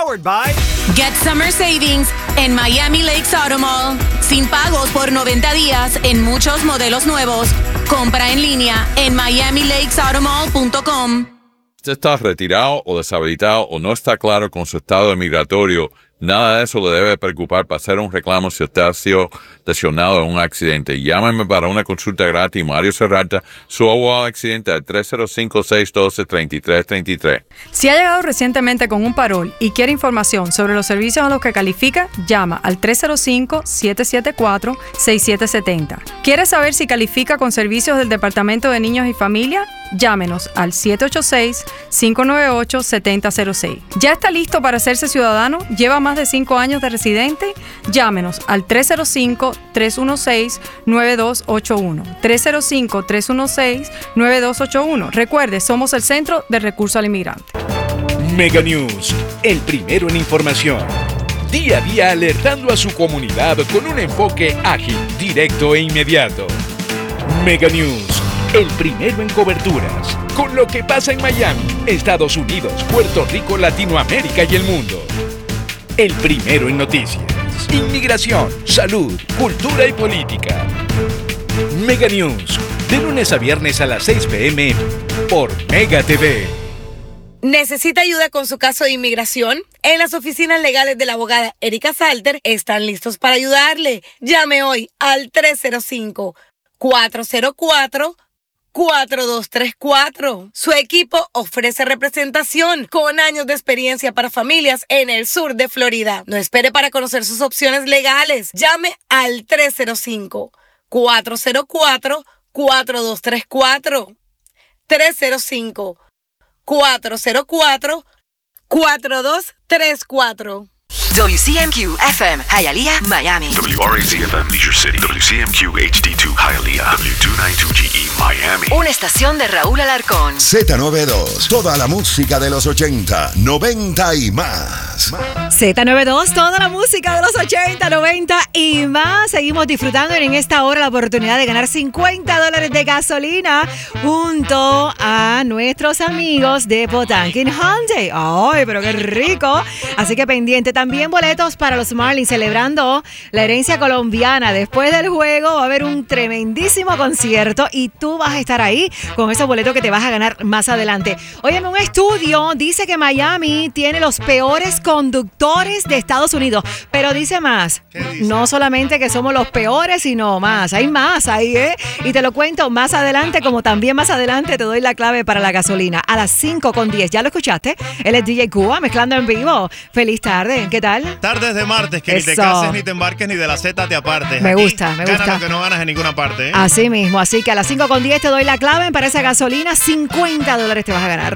Powered by... Get Summer Savings en Miami Lakes Auto Mall. Sin pagos por 90 días en muchos modelos nuevos. Compra en línea en miamilakesautomall.com. Usted está retirado o deshabilitado o no está claro con su estado migratorio. Nada de eso le debe preocupar para hacer un reclamo si usted ha sido lesionado en un accidente. Llámeme para una consulta gratis. Mario Serrata, su abogado de accidente, al 305-612-3333. Si ha llegado recientemente con un parol y quiere información sobre los servicios a los que califica, llama al 305-774-6770. ¿Quiere saber si califica con servicios del Departamento de Niños y Familia? Llámenos al 786-598-7006. ¿Ya está listo para hacerse ciudadano? ¿Lleva más de 5 años de residente? Llámenos al 305-316-9281. 305-316-9281. Recuerde, somos el Centro de Recursos al Inmigrante. Mega News, el primero en información. Día a día alertando a su comunidad con un enfoque ágil, directo e inmediato. Mega News, el primero en coberturas, con lo que pasa en Miami, Estados Unidos, Puerto Rico, Latinoamérica y el mundo. El primero en noticias, inmigración, salud, cultura y política. Mega News, de lunes a viernes a las 6 p.m. por Mega TV. ¿Necesita ayuda con su caso de inmigración? En las oficinas legales de la abogada Erika Salter están listos para ayudarle. Llame hoy al 305-404-4234. Su equipo ofrece representación con años de experiencia para familias en el sur de Florida. No espere para conocer sus opciones legales. Llame al 305-404-4234. 305-404-4234. WCMQ FM, Hialeah, Miami. WRAC FM, Leisure City. WCMQ HD2, Hialeah. W292GE, Miami. Una estación de Raúl Alarcón. Z92, toda la música de los 80, 90 y más. Z92, toda la música de los 80, 90 y más. Seguimos disfrutando en esta hora la oportunidad de ganar $50 de gasolina junto a nuestros amigos de Potankin Hyundai. ¡Ay, pero qué rico! Así que pendiente. También boletos para los Marlins celebrando la herencia colombiana. Después del juego va a haber un tremendísimo concierto y tú vas a estar ahí con esos boletos que te vas a ganar más adelante. Óyeme, un estudio dice que Miami tiene los peores conductores de Estados Unidos, pero dice más. No solamente que somos los peores, sino más. Hay más ahí, ¿eh? Y te lo cuento más adelante, como también más adelante te doy la clave para la gasolina a las 5:10. ¿Ya lo escuchaste? Él es DJ Cuba, mezclando en vivo. Feliz tarde. ¿Qué tal? Tardes de martes, que Eso. ni te cases ni te embarques ni de la Z te apartes. Me Aquí gusta. Ganas lo que no ganas en ninguna parte, ¿eh? Así mismo, así que a las 5:10 te doy la clave para esa gasolina. $50 te vas a ganar.